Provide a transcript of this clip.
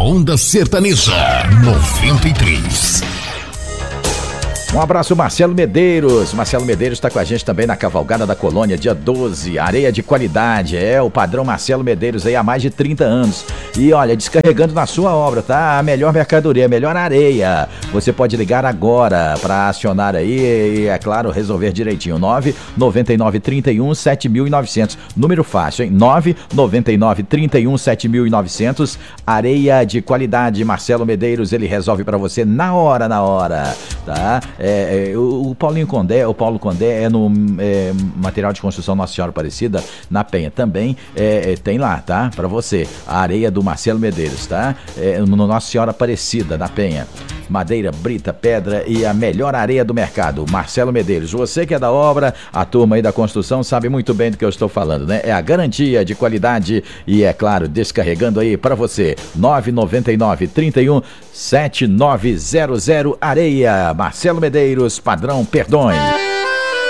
Onda Sertaneja 93. Um abraço, Marcelo Medeiros. Marcelo Medeiros está com a gente também na Cavalgada da Colônia, dia 12. Areia de qualidade, o padrão Marcelo Medeiros aí há mais de 30 anos. E olha, descarregando na sua obra, tá? A melhor mercadoria, a melhor areia. Você pode ligar agora para acionar aí e, é claro, resolver direitinho. 99931-7900. Número fácil, hein? 99931-7900. Areia de qualidade, Marcelo Medeiros, ele resolve para você na hora, tá? O Paulo Condé é no material de construção Nossa Senhora Aparecida, na Penha. Também tem lá, tá? Pra você, a areia do Marcelo Medeiros, tá? No Nossa Senhora Aparecida, na Penha. Madeira, brita, pedra e a melhor areia do mercado, Marcelo Medeiros. Você que é da obra, a turma aí da construção sabe muito bem do que eu estou falando, né? É a garantia de qualidade e, é claro, descarregando aí pra você. 999-31-7900 Areia, Marcelo Medeiros, padrão Perdões.